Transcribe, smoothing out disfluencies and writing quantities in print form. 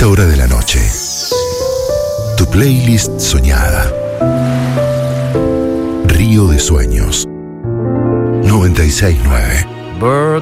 esta hora de la noche. Tu playlist soñada. Río de Sueños. 96.9.